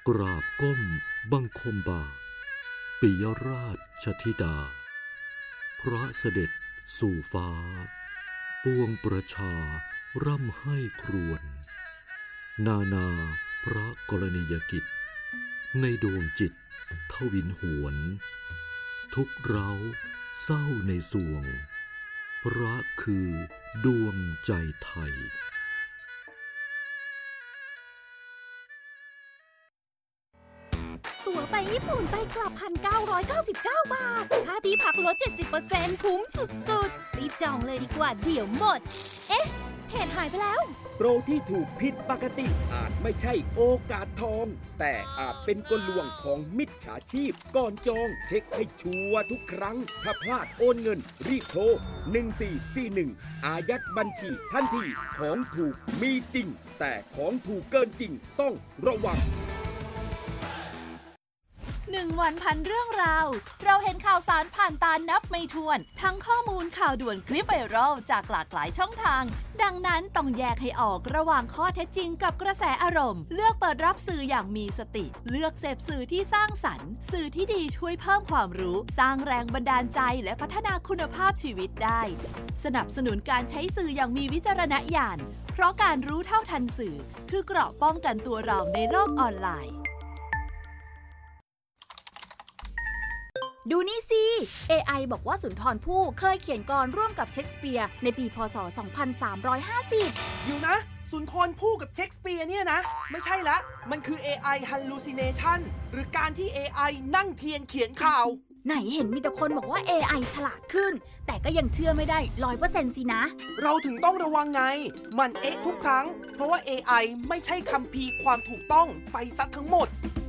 กราบก้มบังคมบาทปิยราชธิดาพระเสด็จสู่ฟ้าปวงประชาร่ำให้ครวญนานาพระกรณียกิจในดวงจิตทวินหวนทุกเร้าเศร้าในสวงพระคือดวงใจไทยตั๋วไปญี่ปุ่นไปกลับ 1,999 บาทค่าที่พักลด 70% คุ้มสุดๆรีบจองเลยดีกว่าเดี๋ยวหมดเอ๊ะเพจหายไปแล้วโปรที่ถูกผิดปกติอาจไม่ใช่โอกาสทองแต่อาจเป็นกลลวงของมิจฉาชีพก่อนจองเช็คให้ชัวร์ทุกครั้งถ้าพลาดโอนเงินรีบโทร1441อายัดบัญชีทันทีของถูกมีจริงแต่ของถูกเกินจริงต้องระวัง 1 วันพันเรื่องราวเราเห็นข่าวสารผ่านตานับไม่ถ้วนทั้งข้อมูลข่าวด่วนคลิปไวรัลจากหลากหลายช่องทางดังนั้นต้องแยกให้ออกระหว่างข้อเท็จจริงกับกระแสอารมณ์เลือกเปิดรับสื่ออย่างมีสติเลือกเสพสื่อที่สร้างสรรค์สื่อที่ดีช่วยเพิ่มความรู้สร้างแรงบันดาลใจและพัฒนาคุณภาพชีวิตได้สนับสนุนการใช้สื่ออย่างมีวิจารณญาณเพราะการรู้เท่าทันสื่อคือเกราะป้องกันตัวเราในโลกออนไลน์ดูนี่สิ AI บอกว่าสุนทรภู่เคยเขียนกลร่วมกับเชคสเปียร์ในปีพ.ศ. 2350 อยู่นะสุนทรภู่กับเชคสเปียร์เนี่ยนะไม่ใช่ละมันคือ AI hallucination หรือการที่ AI นั่งเทียนเขียนข่าวไหนเห็นมีแต่คนบอกว่า AI ฉลาดขึ้นแต่ก็ยังเชื่อไม่ได้ 100% สินะเราถึงต้องระวังไงมันทุกครั้งเพราะว่า AI ไม่ใช่คัมภีร์ความถูกต้องไปซะทั้งหมด